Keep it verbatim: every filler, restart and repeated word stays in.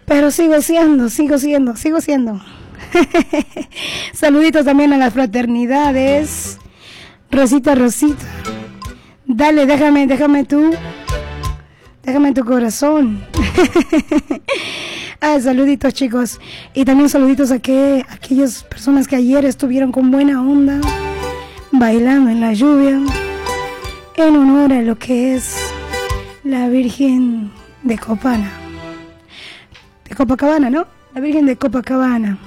Pero sigo siendo, sigo siendo, sigo siendo. Saluditos también a las fraternidades. Rosita, Rosita. Dale, déjame, déjame tú. Déjame tu corazón. Ah, saluditos, chicos. Y también saluditos a, que, a aquellas personas que ayer estuvieron con buena onda, bailando en la lluvia, en honor a lo que es la Virgen de Copana. De Copacabana, ¿no? La Virgen de Copacabana.